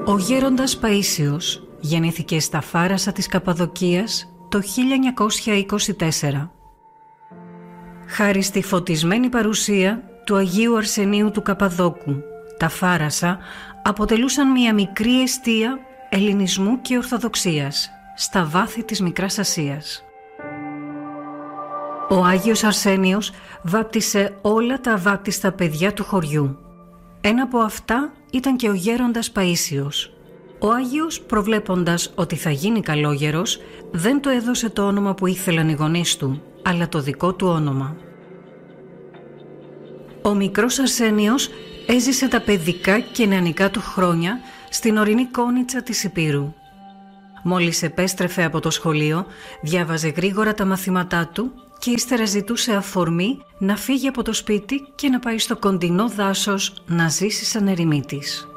Ο γέροντας Παΐσιος γεννήθηκε στα Φάρασα της Καπαδοκίας το 1924. Χάρη στη φωτισμένη παρουσία του Αγίου Αρσενίου του Καπαδόκου, τα Φάρασα αποτελούσαν μια μικρή εστία ελληνισμού και ορθοδοξίας στα βάθη της Μικράς Ασίας. Ο Άγιος Αρσένιος βάπτισε όλα τα αβάπτιστα παιδιά του χωριού. Ένα από αυτά ήταν και ο γέροντας Παΐσιος. Ο Άγιος, προβλέποντας ότι θα γίνει καλόγερος, δεν του έδωσε το όνομα που ήθελαν οι γονείς του, αλλά το δικό του όνομα. Ο μικρός Αρσένιος έζησε τα παιδικά και νεανικά του χρόνια στην ορεινή Κόνιτσα της Ηπείρου. Μόλις επέστρεφε από το σχολείο, διάβαζε γρήγορα τα μαθήματά του και ύστερα ζητούσε αφορμή να φύγει από το σπίτι και να πάει στο κοντινό δάσος να ζήσει σαν ερημίτης.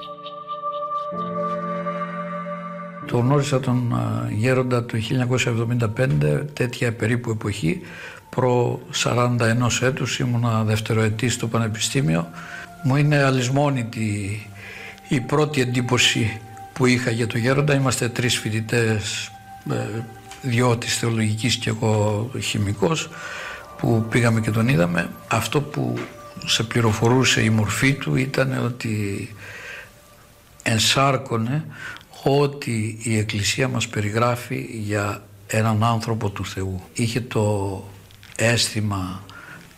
Το γνώρισα τον γέροντα το 1975, τέτοια περίπου εποχή, προ 41 έτους, ήμουνα δευτεροετής στο Πανεπιστήμιο. Μου είναι αλυσμόνητη η πρώτη εντύπωση που είχα για τον γέροντα. Είμαστε 3 φοιτητές, 2 της θεολογικής και εγώ χημικός, που πήγαμε και τον είδαμε. Αυτό που σε πληροφορούσε η μορφή του ήταν ότι ενσάρκωνε ό,τι η Εκκλησία μας περιγράφει για έναν άνθρωπο του Θεού. Είχε το αίσθημα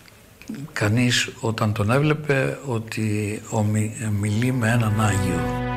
κανείς όταν τον έβλεπε ότι μιλεί με έναν Άγιο.